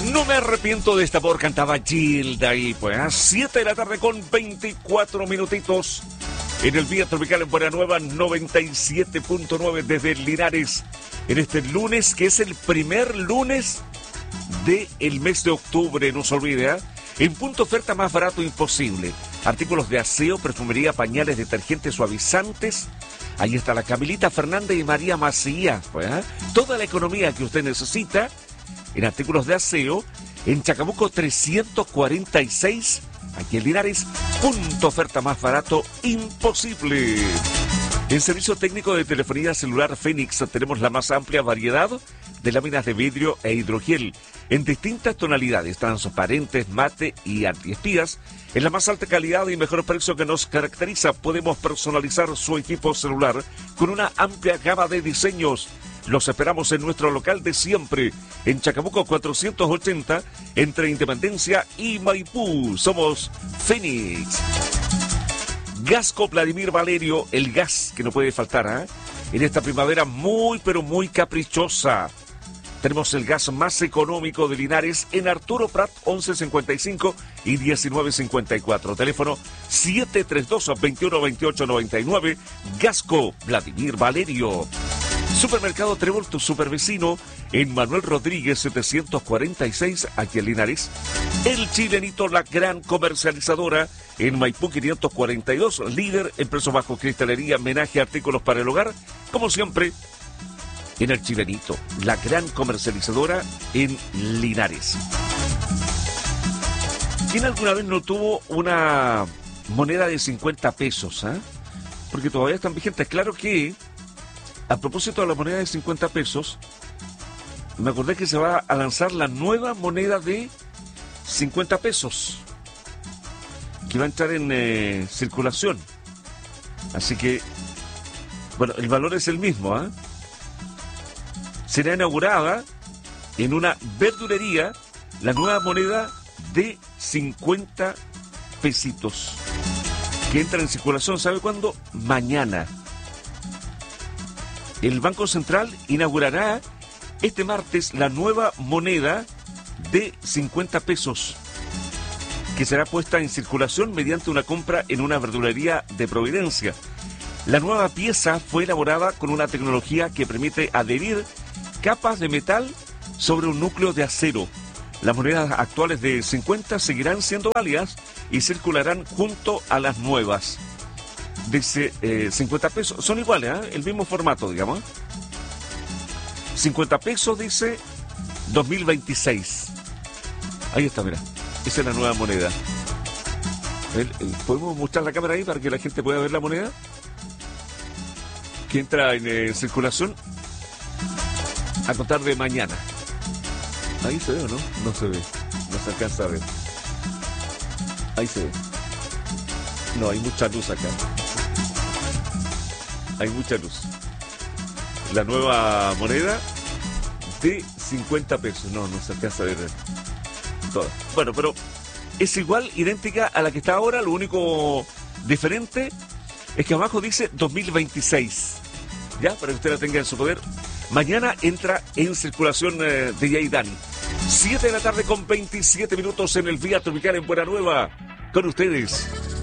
No me arrepiento de esta por cantaba Gilda y pues a 7 de la tarde con 24 minutitos en el Vía Tropical en Buena Nueva 97.9 desde Linares en este lunes que es el primer lunes del mes de octubre, no se olvide, en punto oferta más barato imposible. Artículos de aseo, perfumería, pañales, detergentes, suavizantes. Ahí está la Camilita Fernández y María Macías, pues, toda la economía que usted necesita en artículos de aseo, en Chacabuco 346, aquí en Linares, punto oferta más barato imposible. En servicio técnico de telefonía celular Fénix tenemos la más amplia variedad de láminas de vidrio e hidrogel en distintas tonalidades, transparentes, mate y antiespías, en la más alta calidad y mejor precio que nos caracteriza. Podemos personalizar su equipo celular con una amplia gama de diseños. Los esperamos en nuestro local de siempre, en Chacabuco 480, entre Independencia y Maipú. Somos Fénix. Gasco Vladimir Valerio, el gas que no puede faltar, en esta primavera muy pero muy caprichosa. Tenemos el gas más económico de Linares en Arturo Prat 1155 y 1954. Teléfono 732-212899. Gasco Vladimir Valerio. Supermercado Trébol, tu supervecino, en Manuel Rodríguez 746, aquí en Linares. El Chilenito, la gran comercializadora, en Maipú 542, líder en precios bajos, cristalería, menaje, artículos para el hogar, como siempre, en el Chilenito, la gran comercializadora en Linares. ¿Quién alguna vez no tuvo una moneda de 50 pesos? Porque todavía están vigentes. Claro que, a propósito de la moneda de 50 pesos, me acordé que se va a lanzar la nueva moneda de 50 pesos, que va a entrar en circulación. Así que, bueno, el valor es el mismo, Será inaugurada en una verdulería la nueva moneda de 50 pesitos, que entra en circulación, ¿sabe cuándo? Mañana. El Banco Central inaugurará este martes la nueva moneda de 50 pesos, que será puesta en circulación mediante una compra en una verdulería de Providencia. La nueva pieza fue elaborada con una tecnología que permite adherir capas de metal sobre un núcleo de acero. Las monedas actuales de 50 seguirán siendo válidas y circularán junto a las nuevas. Dice 50 pesos, son iguales, el mismo formato, digamos. 50 pesos, dice 2026. Ahí está, mira, esa es la nueva moneda. ¿Podemos mostrar la cámara ahí para que la gente pueda ver la moneda? Que entra en circulación a contar de mañana. Ahí se ve, ¿o no? No se ve, no se alcanza a ver. Ahí se ve. No, hay mucha luz acá. Hay mucha luz. La nueva moneda de 50 pesos. No se alcanza a ver toda. Bueno, pero es igual, idéntica a la que está ahora. Lo único diferente es que abajo dice 2026. Ya, para que usted la tenga en su poder. Mañana entra en circulación DJ Dani. 7 de la tarde con 27 minutos en el Vía Tropical en Buena Nueva. Con ustedes,